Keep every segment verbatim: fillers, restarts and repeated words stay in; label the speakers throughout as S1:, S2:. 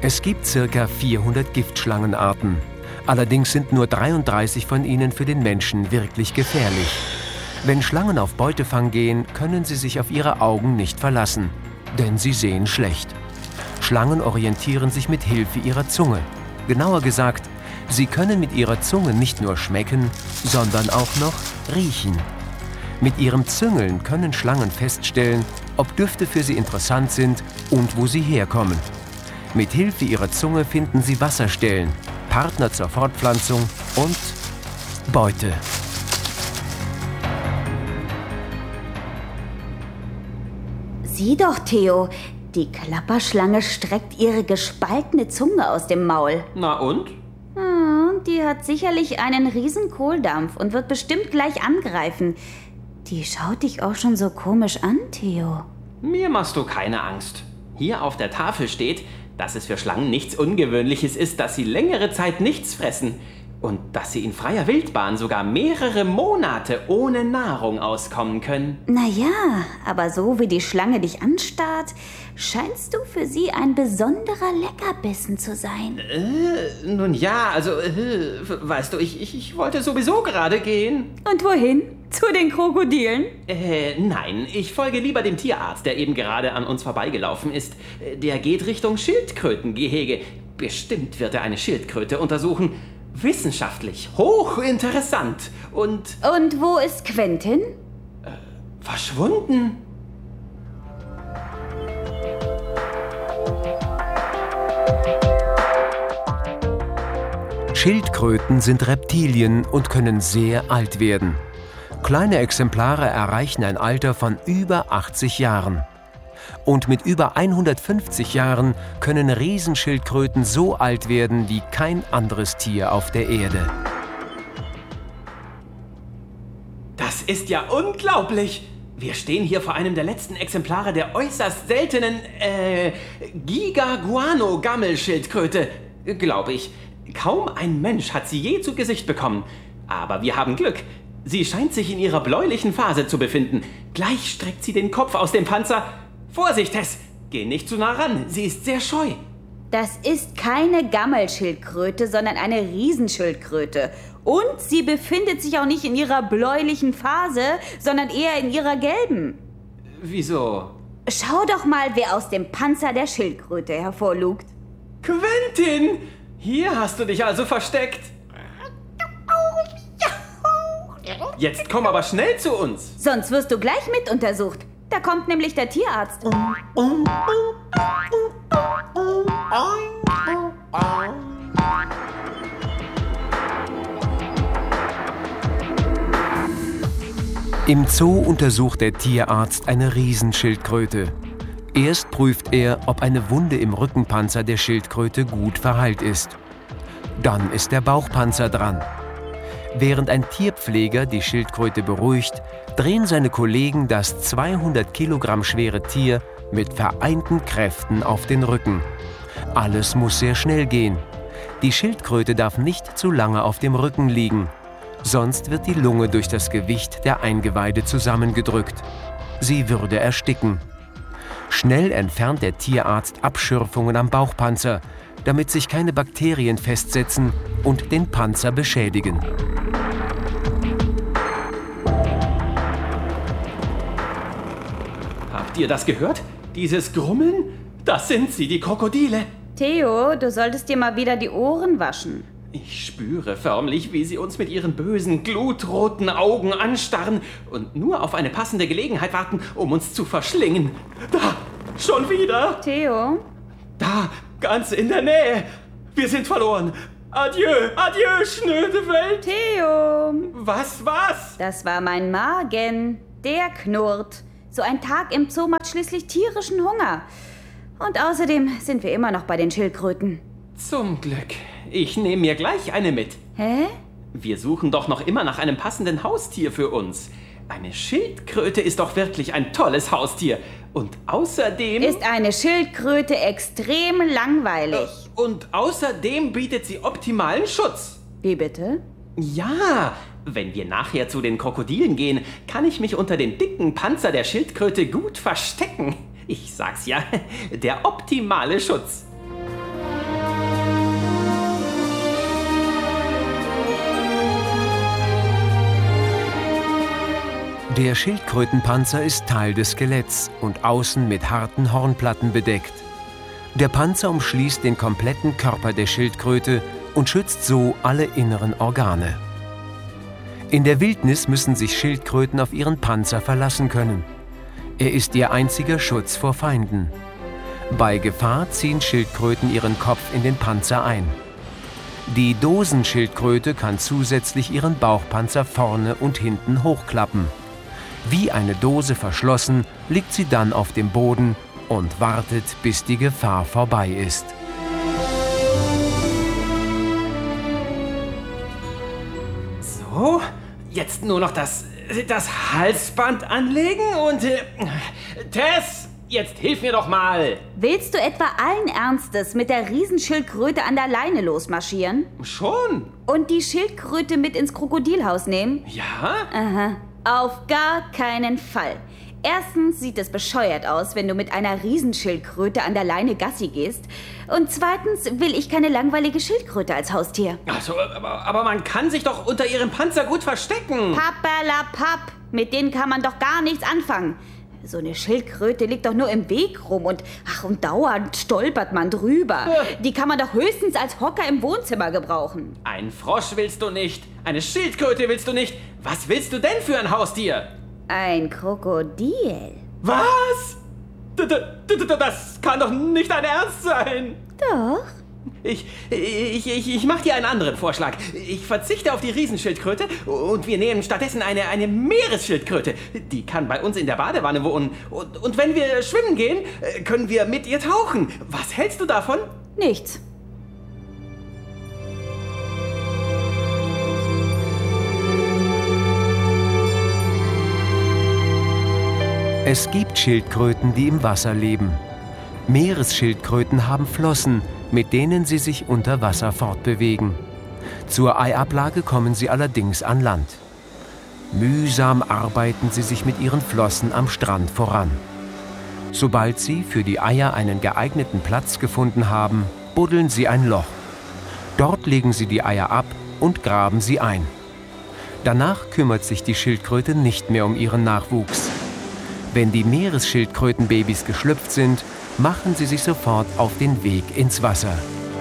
S1: Es gibt circa vierhundert Giftschlangenarten. Allerdings sind nur dreiunddreißig von ihnen für den Menschen wirklich gefährlich. Wenn Schlangen auf Beutefang gehen, können sie sich auf ihre Augen nicht verlassen, denn sie sehen schlecht. Schlangen orientieren sich mit Hilfe ihrer Zunge. Genauer gesagt, sie können mit ihrer Zunge nicht nur schmecken, sondern auch noch riechen. Mit ihrem Züngeln können Schlangen feststellen, ob Düfte für sie interessant sind und wo sie herkommen. Mit Hilfe ihrer Zunge finden sie Wasserstellen, Partner zur Fortpflanzung und Beute.
S2: Sieh doch, Theo, die Klapperschlange streckt ihre gespaltene Zunge aus dem Maul.
S3: Na und?
S2: Hm, die hat sicherlich einen riesen Kohldampf und wird bestimmt gleich angreifen. Die schaut dich auch schon so komisch an, Theo.
S3: Mir machst du keine Angst. Hier auf der Tafel steht, dass es für Schlangen nichts Ungewöhnliches ist, dass sie längere Zeit nichts fressen und dass sie in freier Wildbahn sogar mehrere Monate ohne Nahrung auskommen können.
S2: Naja, aber so wie die Schlange dich anstarrt, scheinst du für sie ein besonderer Leckerbissen zu sein.
S3: Äh, nun ja, also, äh, weißt du, ich, ich, ich wollte sowieso gerade gehen.
S2: Und wohin? Zu den Krokodilen?
S3: Äh, nein, ich folge lieber dem Tierarzt, der eben gerade an uns vorbeigelaufen ist. Der geht Richtung Schildkrötengehege. Bestimmt wird er eine Schildkröte untersuchen. Wissenschaftlich, hochinteressant. Und...
S2: Und wo ist Quentin?
S3: Äh, verschwunden.
S1: Schildkröten sind Reptilien und können sehr alt werden. Kleine Exemplare erreichen ein Alter von über achtzig Jahren. Und mit über hundertfünfzig Jahren können Riesenschildkröten so alt werden wie kein anderes Tier auf der Erde.
S3: Das ist ja unglaublich! Wir stehen hier vor einem der letzten Exemplare der äußerst seltenen, äh, Giga-Guano-Gammelschildkröte, glaube ich. Kaum ein Mensch hat sie je zu Gesicht bekommen. Aber wir haben Glück. Sie scheint sich in ihrer bläulichen Phase zu befinden. Gleich streckt sie den Kopf aus dem Panzer. Vorsicht, Tess! Geh nicht zu nah ran, sie ist sehr scheu.
S2: Das ist keine Gammelschildkröte, sondern eine Riesenschildkröte. Und sie befindet sich auch nicht in ihrer bläulichen Phase, sondern eher in ihrer gelben.
S3: Wieso?
S2: Schau doch mal, wer aus dem Panzer der Schildkröte hervorlugt.
S3: Quentin! Hier hast du dich also versteckt. Jetzt komm aber schnell zu uns.
S2: Sonst wirst du gleich mit untersucht. Da kommt nämlich der Tierarzt.
S1: Im Zoo untersucht der Tierarzt eine Riesenschildkröte. Erst prüft er, ob eine Wunde im Rückenpanzer der Schildkröte gut verheilt ist. Dann ist der Bauchpanzer dran. Während ein Tierpfleger die Schildkröte beruhigt, drehen seine Kollegen das zweihundert Kilogramm schwere Tier mit vereinten Kräften auf den Rücken. Alles muss sehr schnell gehen. Die Schildkröte darf nicht zu lange auf dem Rücken liegen, sonst wird die Lunge durch das Gewicht der Eingeweide zusammengedrückt. Sie würde ersticken. Schnell entfernt der Tierarzt Abschürfungen am Bauchpanzer, damit sich keine Bakterien festsetzen und den Panzer beschädigen.
S3: Habt ihr das gehört? Dieses Grummeln? Das sind sie, die Krokodile.
S2: Theo, du solltest dir mal wieder die Ohren waschen.
S3: Ich spüre förmlich, wie sie uns mit ihren bösen, glutroten Augen anstarren und nur auf eine passende Gelegenheit warten, um uns zu verschlingen. Da, schon wieder.
S2: Theo?
S3: Da, ganz in der Nähe. Wir sind verloren. Adieu, adieu, schnöde Welt.
S2: Theo!
S3: Was, was?
S2: Das war mein Magen. Der knurrt. So ein Tag im Zoo macht schließlich tierischen Hunger. Und außerdem sind wir immer noch bei den Schildkröten.
S3: Zum Glück. Ich nehme mir gleich eine mit.
S2: Hä?
S3: Wir suchen doch noch immer nach einem passenden Haustier für uns. Eine Schildkröte ist doch wirklich ein tolles Haustier. Und außerdem...
S2: Ist eine Schildkröte extrem langweilig.
S3: Äh, und außerdem bietet sie optimalen Schutz.
S2: Wie bitte?
S3: Ja, wenn wir nachher zu den Krokodilen gehen, kann ich mich unter dem dicken Panzer der Schildkröte gut verstecken. Ich sag's ja, der optimale Schutz.
S1: Der Schildkrötenpanzer ist Teil des Skeletts und außen mit harten Hornplatten bedeckt. Der Panzer umschließt den kompletten Körper der Schildkröte und schützt so alle inneren Organe. In der Wildnis müssen sich Schildkröten auf ihren Panzer verlassen können. Er ist ihr einziger Schutz vor Feinden. Bei Gefahr ziehen Schildkröten ihren Kopf in den Panzer ein. Die Dosenschildkröte kann zusätzlich ihren Bauchpanzer vorne und hinten hochklappen. Wie eine Dose verschlossen, liegt sie dann auf dem Boden und wartet, bis die Gefahr vorbei ist.
S3: So, jetzt nur noch das, das Halsband anlegen und... Äh, Tess, jetzt hilf mir doch mal!
S2: Willst du etwa allen Ernstes mit der Riesenschildkröte an der Leine losmarschieren?
S3: Schon?
S2: Und die Schildkröte mit ins Krokodilhaus nehmen?
S3: Ja?
S2: Aha, auf gar keinen Fall. Erstens sieht es bescheuert aus, wenn du mit einer Riesenschildkröte an der Leine Gassi gehst. Und zweitens will ich keine langweilige Schildkröte als Haustier.
S3: Also, aber, aber man kann sich doch unter ihrem Panzer gut verstecken.
S2: Papperlapapp, mit denen kann man doch gar nichts anfangen. So eine Schildkröte liegt doch nur im Weg rum und, ach, und dauernd stolpert man drüber. Die kann man doch höchstens als Hocker im Wohnzimmer gebrauchen.
S3: Ein Frosch willst du nicht, eine Schildkröte willst du nicht. Was willst du denn für ein Haustier?
S2: Ein Krokodil.
S3: Was? D- d- d- Das kann doch nicht dein Ernst sein.
S2: Doch.
S3: Ich, ich, ich, ich mache dir einen anderen Vorschlag. Ich verzichte auf die Riesenschildkröte und wir nehmen stattdessen eine, eine Meeresschildkröte. Die kann bei uns in der Badewanne wohnen. Und, und wenn wir schwimmen gehen, können wir mit ihr tauchen. Was hältst du davon?
S2: Nichts.
S1: Es gibt Schildkröten, die im Wasser leben. Meeresschildkröten haben Flossen, mit denen sie sich unter Wasser fortbewegen. Zur Eiablage kommen sie allerdings an Land. Mühsam arbeiten sie sich mit ihren Flossen am Strand voran. Sobald sie für die Eier einen geeigneten Platz gefunden haben, buddeln sie ein Loch. Dort legen sie die Eier ab und graben sie ein. Danach kümmert sich die Schildkröte nicht mehr um ihren Nachwuchs. Wenn die Meeresschildkrötenbabys geschlüpft sind, machen sie sich sofort auf den Weg ins Wasser.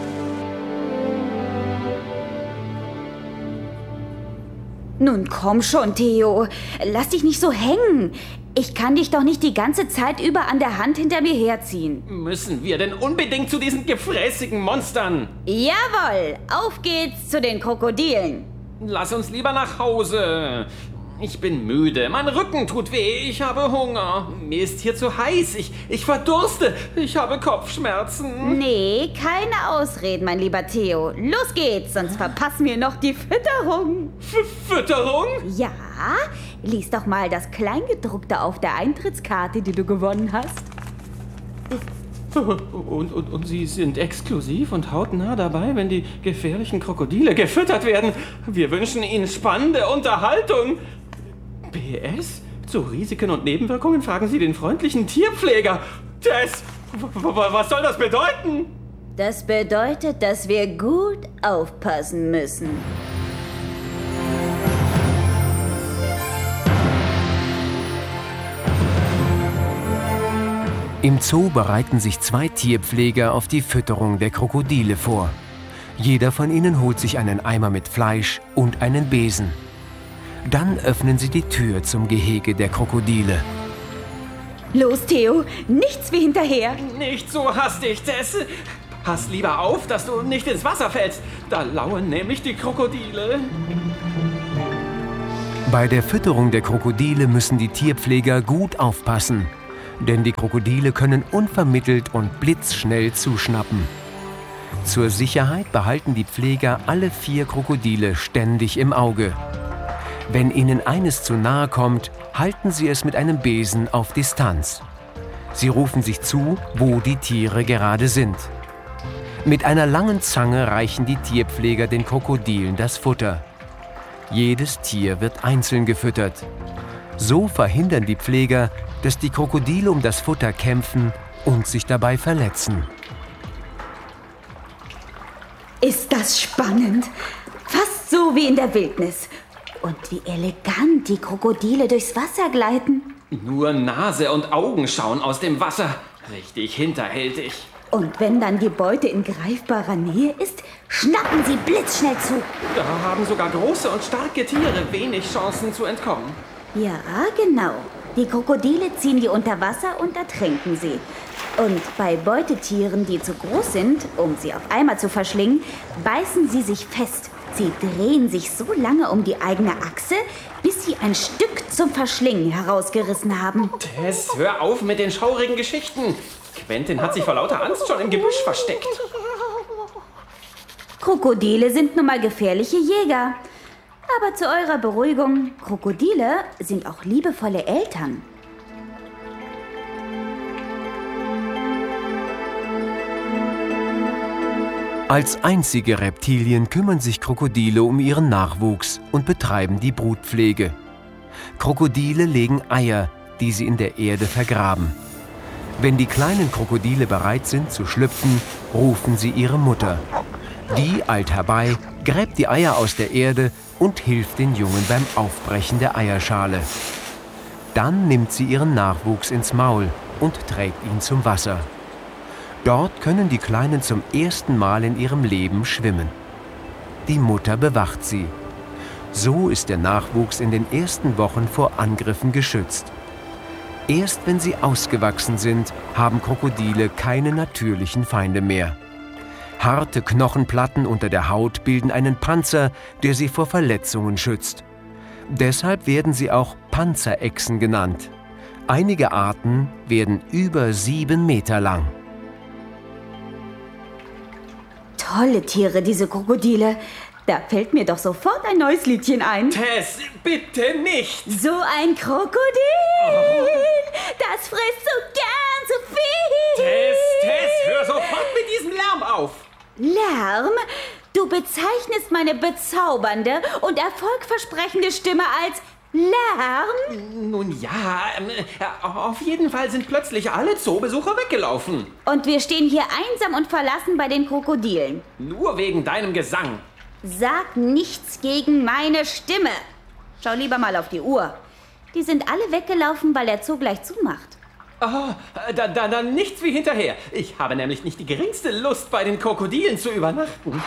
S2: Nun komm schon, Theo. Lass dich nicht so hängen. Ich kann dich doch nicht die ganze Zeit über an der Hand hinter mir herziehen.
S3: Müssen wir denn unbedingt zu diesen gefräßigen Monstern?
S2: Jawohl, auf geht's zu den Krokodilen.
S3: Lass uns lieber nach Hause. Ich bin müde, mein Rücken tut weh, ich habe Hunger. Mir ist hier zu heiß, ich, ich verdurste, ich habe Kopfschmerzen.
S2: Nee, keine Ausreden, mein lieber Theo. Los geht's, sonst verpassen wir noch die Fütterung.
S3: F- Fütterung?
S2: Ja, lies doch mal das Kleingedruckte auf der Eintrittskarte, die du gewonnen hast.
S3: Und, und, und Sie sind exklusiv und hautnah dabei, wenn die gefährlichen Krokodile gefüttert werden. Wir wünschen Ihnen spannende Unterhaltung. P S? Zu Risiken und Nebenwirkungen fragen Sie den freundlichen Tierpfleger. Tess, w- w- was soll das bedeuten?
S2: Das bedeutet, dass wir gut aufpassen müssen.
S1: Im Zoo bereiten sich zwei Tierpfleger auf die Fütterung der Krokodile vor. Jeder von ihnen holt sich einen Eimer mit Fleisch und einen Besen. Dann öffnen sie die Tür zum Gehege der Krokodile.
S2: Los, Theo, nichts wie hinterher.
S3: Nicht so hastig, Tess. Pass lieber auf, dass du nicht ins Wasser fällst. Da lauern nämlich die Krokodile.
S1: Bei der Fütterung der Krokodile müssen die Tierpfleger gut aufpassen, denn die Krokodile können unvermittelt und blitzschnell zuschnappen. Zur Sicherheit behalten die Pfleger alle vier Krokodile ständig im Auge. Wenn ihnen eines zu nahe kommt, halten sie es mit einem Besen auf Distanz. Sie rufen sich zu, wo die Tiere gerade sind. Mit einer langen Zange reichen die Tierpfleger den Krokodilen das Futter. Jedes Tier wird einzeln gefüttert. So verhindern die Pfleger, dass die Krokodile um das Futter kämpfen und sich dabei verletzen.
S2: Ist das spannend? Fast so wie in der Wildnis. Und wie elegant die Krokodile durchs Wasser gleiten.
S3: Nur Nase und Augen schauen aus dem Wasser. Richtig hinterhältig.
S2: Und wenn dann die Beute in greifbarer Nähe ist, schnappen sie blitzschnell zu.
S3: Da haben sogar große und starke Tiere wenig Chancen zu entkommen.
S2: Ja, genau. Die Krokodile ziehen die unter Wasser und ertränken sie. Und bei Beutetieren, die zu groß sind, um sie auf einmal zu verschlingen, beißen sie sich fest. Sie drehen sich so lange um die eigene Achse, bis sie ein Stück zum Verschlingen herausgerissen haben.
S3: Tess, hör auf mit den schaurigen Geschichten. Quentin hat sich vor lauter Angst schon im Gebüsch versteckt.
S2: Krokodile sind nun mal gefährliche Jäger. Aber zu eurer Beruhigung, Krokodile sind auch liebevolle Eltern.
S1: Als einzige Reptilien kümmern sich Krokodile um ihren Nachwuchs und betreiben die Brutpflege. Krokodile legen Eier, die sie in der Erde vergraben. Wenn die kleinen Krokodile bereit sind zu schlüpfen, rufen sie ihre Mutter. Die eilt herbei, gräbt die Eier aus der Erde und hilft den Jungen beim Aufbrechen der Eierschale. Dann nimmt sie ihren Nachwuchs ins Maul und trägt ihn zum Wasser. Dort können die Kleinen zum ersten Mal in ihrem Leben schwimmen. Die Mutter bewacht sie. So ist der Nachwuchs in den ersten Wochen vor Angriffen geschützt. Erst wenn sie ausgewachsen sind, haben Krokodile keine natürlichen Feinde mehr. Harte Knochenplatten unter der Haut bilden einen Panzer, der sie vor Verletzungen schützt. Deshalb werden sie auch Panzerechsen genannt. Einige Arten werden über sieben Meter lang.
S2: Tolle Tiere, diese Krokodile. Da fällt mir doch sofort ein neues Liedchen ein.
S3: Tess, bitte nicht!
S2: So ein Krokodil, oh. Das frisst so gern so viel.
S3: Tess, Tess, hör sofort mit diesem Lärm auf!
S2: Lärm? Du bezeichnest meine bezaubernde und erfolgversprechende Stimme als Lärm?
S3: Nun ja, äh, auf jeden Fall sind plötzlich alle Zoobesucher weggelaufen.
S2: Und wir stehen hier einsam und verlassen bei den Krokodilen.
S3: Nur wegen deinem Gesang.
S2: Sag nichts gegen meine Stimme. Schau lieber mal auf die Uhr. Die sind alle weggelaufen, weil der Zoo gleich zumacht.
S3: Oh, dann da, da nichts wie hinterher. Ich habe nämlich nicht die geringste Lust, bei den Krokodilen zu übernachten.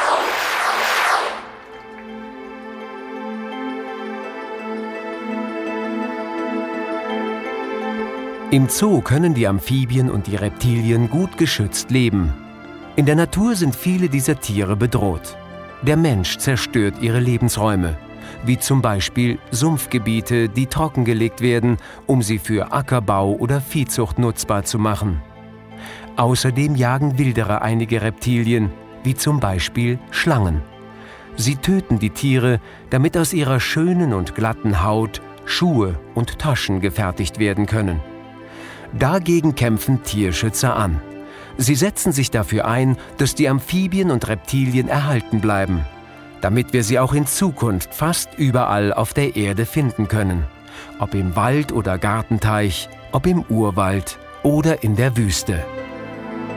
S1: Im Zoo können die Amphibien und die Reptilien gut geschützt leben. In der Natur sind viele dieser Tiere bedroht. Der Mensch zerstört ihre Lebensräume, wie zum Beispiel Sumpfgebiete, die trockengelegt werden, um sie für Ackerbau oder Viehzucht nutzbar zu machen. Außerdem jagen Wilderer einige Reptilien, wie zum Beispiel Schlangen. Sie töten die Tiere, damit aus ihrer schönen und glatten Haut Schuhe und Taschen gefertigt werden können. Dagegen kämpfen Tierschützer an. Sie setzen sich dafür ein, dass die Amphibien und Reptilien erhalten bleiben, damit wir sie auch in Zukunft fast überall auf der Erde finden können. Ob im Wald oder Gartenteich, ob im Urwald oder in der Wüste.